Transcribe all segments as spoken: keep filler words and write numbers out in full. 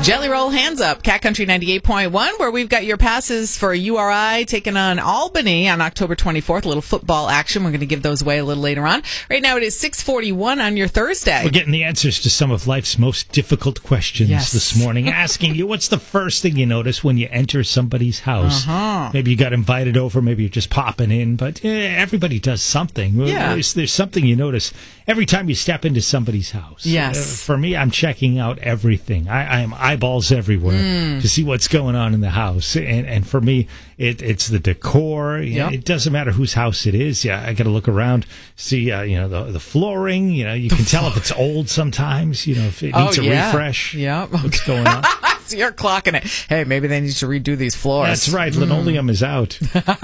Jelly Roll Hands Up, Cat Country ninety-eight point one, where we've got your passes for U R I taking on Albany on October twenty-fourth. A little football action. We're going to give those away a little later on. Right now it is six forty-one on your Thursday. We're getting the answers to some of life's most difficult questions yes. this morning. Asking you, what's the first thing you notice when you enter somebody's house? Uh-huh. Maybe you got invited over, maybe you're just popping in, but eh, everybody does something. Yeah. There's, there's something you notice every time you step into somebody's house. Yes. Uh, for me, I'm checking out everything. I, I am eyeballs everywhere mm. to see what's going on in the house. And, and for me, it, it's the decor. Yep. It doesn't matter whose house it is. Yeah, I got to look around, see, uh, you know, the, the flooring. You know, you can tell if it's old sometimes. You know, if it needs oh, a yeah. refresh. Yeah. What's going on? So you're clocking it. Hey, maybe they need to redo these floors. That's right. Linoleum mm. is out.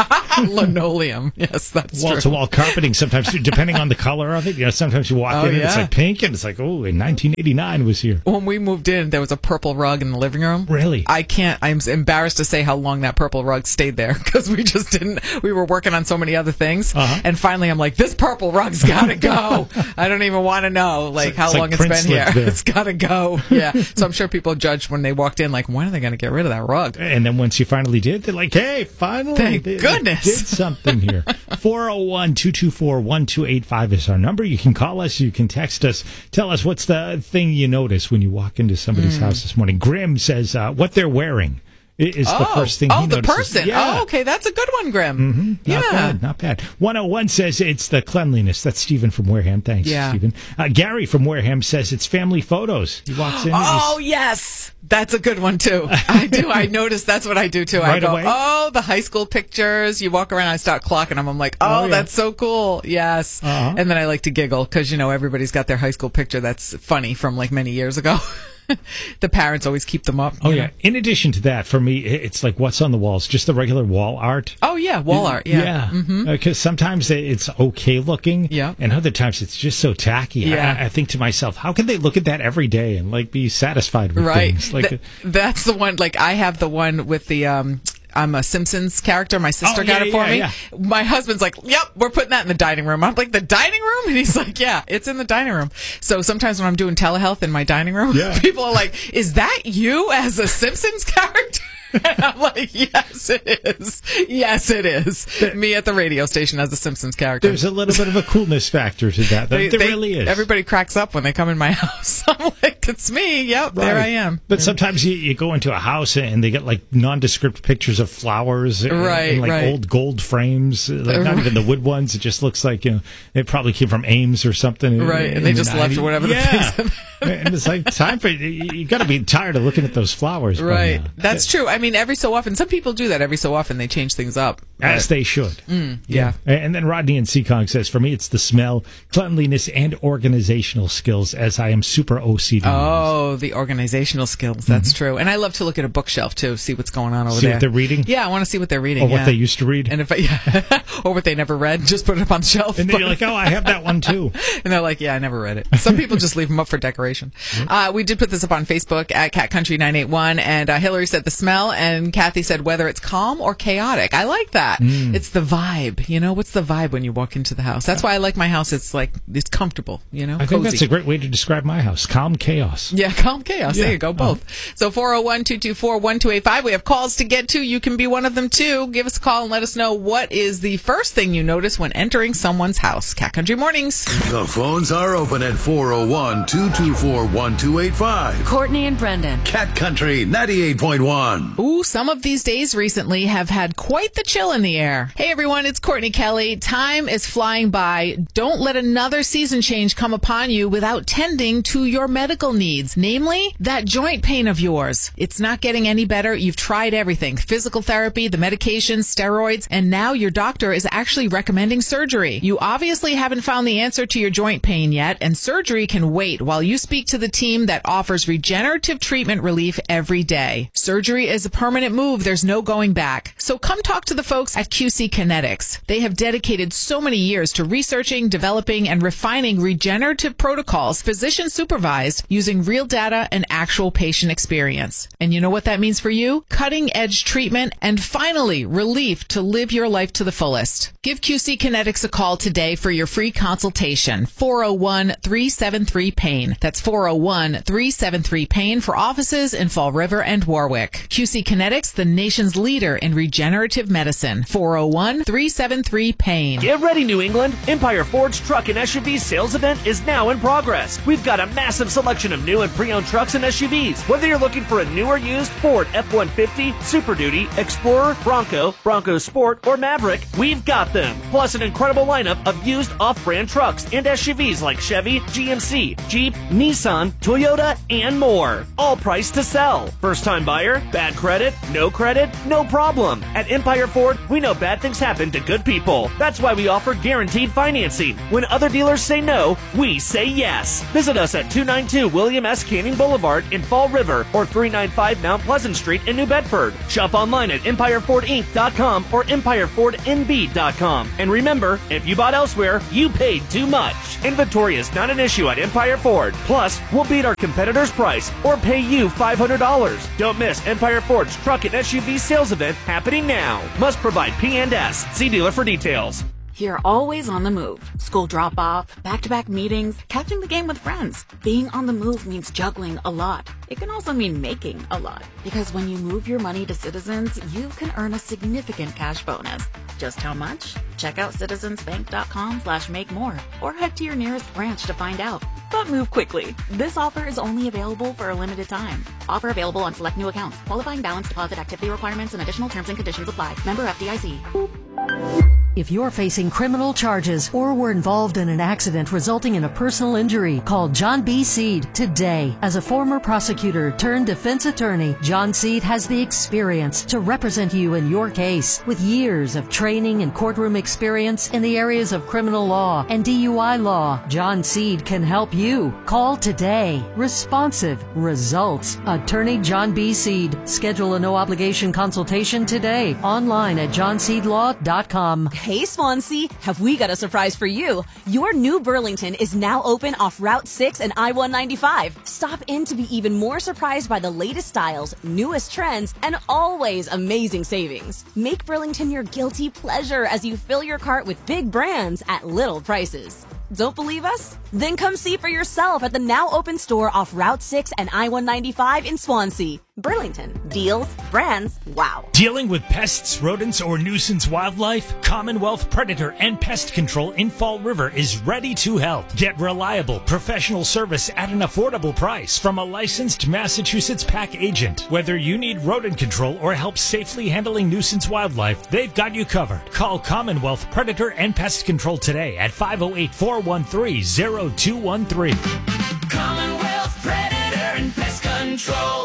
Linoleum. Yes, that's wall true. Wall-to-wall carpeting sometimes, depending on the color of it. You know, sometimes you walk oh, in and yeah. it's like pink, and it's like, oh, in nineteen eighty-nine was here. When we moved in, there was a purple rug in the living room. Really? I can't. I'm embarrassed to say how long that purple rug stayed there because we just didn't. We were working on so many other things, uh-huh. and finally, I'm like, this purple rug's got to go. I don't even want to know like it's, how it's long like it's Prince been here. There. It's got to go. Yeah. So I'm sure people judged when they walked in, like, when are they going to get rid of that rug? And then once you finally did, they're like, hey, finally, thank they, goodness, they did something here. four oh one, two two four, one two eight five is our number. You can call us. You can text us. Tell us what's the thing you notice when you walk into somebody's mm. house this morning. Grim says uh, what they're wearing is oh. the first thing oh, he the notices. person. Yeah. Oh, okay. That's a good one, Grim. Mm-hmm. Not yeah. bad, not bad. one oh one says it's the cleanliness. That's Stephen from Wareham. Thanks, yeah. Stephen. Uh, Gary from Wareham says it's family photos. He walks in. Oh, yes. That's a good one, too. I do. I notice that's what I do, too. Right I go, away? oh, the high school pictures. You walk around, I start clocking them. I'm like, oh, oh yeah. that's so cool. Yes. Uh-huh. And then I like to giggle because, you know, everybody's got their high school picture that's funny from like many years ago. The parents always keep them up. Oh, know? yeah. In addition to that, for me, it's like what's on the walls, just the regular wall art. Oh, yeah. Wall art. Yeah. Yeah. Because mm-hmm. uh, sometimes it's okay looking. Yeah. And other times it's just so tacky. Yeah. I, I think to myself, how can they look at that every day and like be satisfied with right. things? Like Th- that's the one. Like I have the one with the. Um, I'm a Simpsons character. My sister oh, got yeah, it for yeah, me. Yeah. My husband's like, yep, we're putting that in the dining room. I'm like, the dining room? And he's like, yeah, it's in the dining room. So sometimes when I'm doing telehealth in my dining room, yeah. people are like, is that you as a Simpsons character? And I'm like, yes, it is. Yes, it is. Me at the radio station as a Simpsons character. There's a little bit of a coolness factor to that. They, there they, really is. Everybody cracks up when they come in my house. I'm like, it's me. Yep, right. There I am. But sometimes you, you go into a house and they get like nondescript pictures of flowers and, right, and like right. old gold frames. Like not even the wood ones. It just looks like, you know, they probably came from Ames or something. Right, and they just left or whatever yeah. the things. And it's like time for you, you got to be tired of looking at those flowers. Right. That's true. I mean, every so often, some people do that. Every so often, they change things up. As they should. Mm, yeah. yeah. And then Rodney in Seekonk says, for me, it's the smell, cleanliness, and organizational skills, as I am super O C D. Oh, the organizational skills. That's mm-hmm. true. And I love to look at a bookshelf, too, see what's going on over see there. See what they're reading? Yeah, I want to see what they're reading. Or yeah. what they used to read. And if I, yeah. Or what they never read, just put it up on the shelf. And then you're like, oh, I have that one, too. And they're like, yeah, I never read it. Some people just leave them up for decoration. Uh, we did put this up on Facebook at Cat Country nine eight one, and uh, Hillary said the smell, and Kathy said whether it's calm or chaotic. I like that. Mm. It's the vibe. You know, what's the vibe when you walk into the house? That's why I like my house. It's like, it's comfortable, you know, I cozy. think that's a great way to describe my house. Calm chaos. Yeah, calm chaos. Yeah. There you go, both. Uh-huh. So four oh one, two two four, one two eight five. We have calls to get to. You can be one of them, too. Give us a call and let us know what is the first thing you notice when entering someone's house. Cat Country Mornings. The phones are open at four oh one, two two four, one two eight five. Courtney and Brendan. Cat Country ninety-eight point one. Ooh, some of these days recently have had quite the chill in the air. Hey, everyone, it's Courtney Kelly. Time is flying by. Don't let another season change come upon you without tending to your medical needs, namely that joint pain of yours. It's not getting any better. You've tried everything, physical therapy, the medications, steroids, and now your doctor is actually recommending surgery. You obviously haven't found the answer to your joint pain yet, and surgery can wait while you speak to the team that offers regenerative treatment relief every day. Surgery is a permanent move. There's no going back. So come talk to the folks folks at Q C Kinetics. They have dedicated so many years to researching, developing, and refining regenerative protocols, physician supervised, using real data and actual patient experience. And you know what that means for you? Cutting edge treatment and finally relief to live your life to the fullest. Give Q C Kinetics a call today for your free consultation. four oh one, three seven three, pain. That's four oh one, three seven three, pain for offices in Fall River and Warwick. Q C Kinetics, the nation's leader in regenerative medicine. four oh one, three seven three, pain. Get ready, New England. Empire Ford's truck and S U V sales event is now in progress. We've got a massive selection of new and pre-owned trucks and S U Vs. Whether you're looking for a new or used Ford F one fifty, Super Duty, Explorer, Bronco, Bronco Sport, or Maverick, we've got them. Plus an incredible lineup of used off-brand trucks and S U Vs like Chevy, G M C, Jeep, Nissan, Toyota, and more. All priced to sell. First-time buyer? Bad credit? No credit? No problem. At Empire Ford, we know bad things happen to good people. That's why we offer guaranteed financing. When other dealers say no, we say yes. Visit us at two ninety-two William S. Canning Boulevard in Fall River or three ninety-five Mount Pleasant Street in New Bedford. Shop online at empire ford inc dot com or empire ford n b dot com. And remember, if you bought elsewhere, you paid too much. Inventory is not an issue at Empire Ford. Plus, we'll beat our competitor's price or pay you five hundred dollars. Don't miss Empire Ford's truck and S U V sales event happening now. Must provide P and S. See dealer for details. You're always on the move. School drop-off, back-to-back meetings, catching the game with friends. Being on the move means juggling a lot. It can also mean making a lot. Because when you move your money to Citizens, you can earn a significant cash bonus. Just how much? Check out citizensbank.com slash make more or head to your nearest branch to find out. But move quickly. This offer is only available for a limited time. Offer available on select new accounts. Qualifying balance deposit activity requirements and additional terms and conditions apply. Member F D I C. If you're facing criminal charges or were involved in an accident resulting in a personal injury, call John B. Seed today. As a former prosecutor turned defense attorney, John Seed has the experience to represent you in your case. With years of training and courtroom experience in the areas of criminal law and D U I law, John Seed can help you. Call today. Responsive results. Attorney John B. Seed. Schedule a no-obligation consultation today. Online at john seed law dot com. Hey Swansea, have we got a surprise for you? Your new Burlington is now open off Route six and I one ninety-five. Stop in to be even more surprised by the latest styles, newest trends, and always amazing savings. Make Burlington your guilty pleasure as you fill your cart with big brands at little prices. Don't believe us? Then come see for yourself at the now open store off Route six and I one ninety-five in Swansea. Burlington. Deals, brands, wow. Dealing with pests, rodents, or nuisance wildlife? Commonwealth Predator and Pest Control in Fall River is ready to help. Get reliable, professional service at an affordable price from a licensed Massachusetts pack agent. Whether you need rodent control or help safely handling nuisance wildlife, they've got you covered. Call Commonwealth Predator and Pest Control today at five oh eight, four one three, oh two one three. Commonwealth Predator and Pest Control.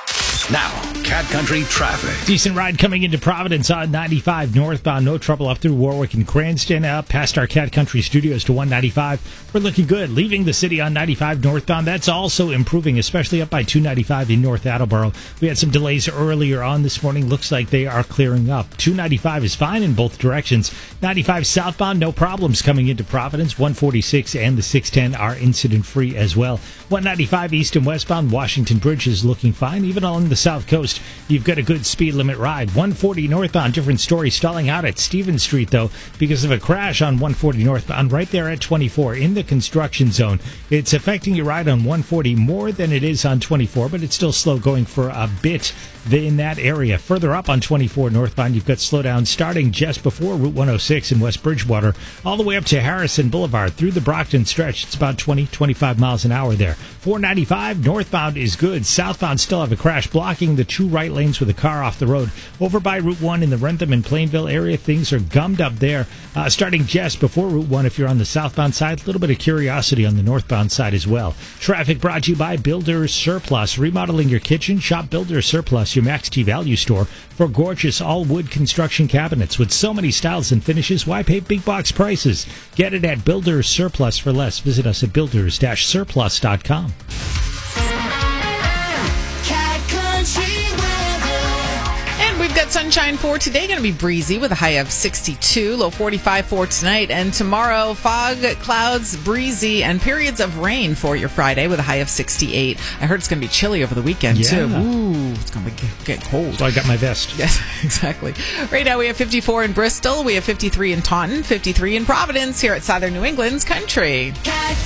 Now, Cat Country traffic. Decent ride coming into Providence on ninety-five northbound. No trouble up through Warwick and Cranston. Up past our Cat Country studios to one ninety-five. We're looking good. Leaving the city on ninety-five northbound. That's also improving, especially up by two ninety-five in North Attleboro. We had some delays earlier on this morning. Looks like they are clearing up. two ninety-five is fine in both directions. ninety-five southbound, no problems coming into Providence. one forty-six and the six ten are incident-free as well. one ninety-five east and westbound. Washington Bridge is looking fine. Even on the South Coast, you've got a good speed limit ride. one forty northbound, different story, stalling out at Stevens Street, though, because of a crash on one forty northbound right there at twenty-four in the construction zone. It's affecting your ride on one forty more than it is on twenty-four, but it's still slow going for a bit in that area. Further up on twenty-four northbound, you've got slowdown starting just before Route one oh six in West Bridgewater, all the way up to Harrison Boulevard through the Brockton stretch. It's about twenty, twenty-five miles an hour there. four ninety-five northbound is good. Southbound still have a crash blocking the two right lanes with a car off the road. Over by Route one in the Rentham and Plainville area, things are gummed up there. Uh, starting just before Route one if you're on the southbound side. A little bit of curiosity on the northbound side as well. Traffic brought to you by Builders Surplus. Remodeling your kitchen? Shop Builders Surplus, your Max T value store, for gorgeous all-wood construction cabinets. With so many styles and finishes, why pay big box prices? Get it at Builders Surplus for less. Visit us at builders surplus dot com. We've got got sunshine for today. Going to be breezy with a high of sixty-two, low forty-five for tonight. And tomorrow, fog, clouds, breezy, and periods of rain for your Friday with a high of sixty-eight. I heard it's going to be chilly over the weekend, Yeah. too. Ooh, it's going to get, get cold. So I got my vest. Yes, exactly. Right now we have fifty-four in Bristol. We have fifty-three in Taunton, fifty-three in Providence here at Southern New England's Country. Catch